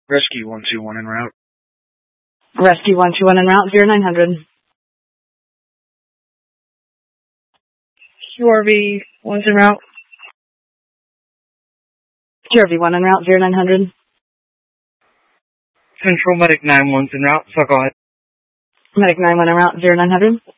Rescue 121 en route. Rescue 121 en route, 0900. QRV 1's en route. QRV 1 en route, 0900. Central Medic 9-1's en route, so go ahead. Medic 9-1 en route, 0900.